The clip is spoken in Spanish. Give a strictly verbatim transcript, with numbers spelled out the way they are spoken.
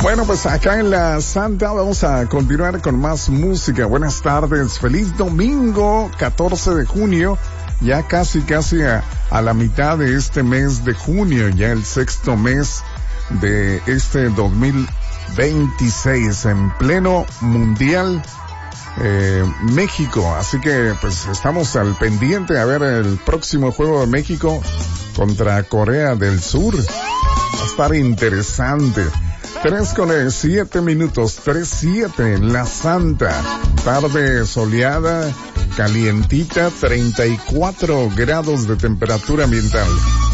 Bueno, pues acá en la Santa vamos a continuar con más música. Buenas tardes, feliz domingo, catorce de junio, ya casi casi a, a la mitad de este mes de junio, ya el sexto mes de este dos mil veintiséis, en pleno mundial eh, México. Así que pues estamos al pendiente a ver el próximo juego de México contra Corea del Sur. Va a estar interesante. Tres con siete minutos, tres siete en la Santa. Tarde soleada, calientita, treinta y cuatro grados de temperatura ambiental.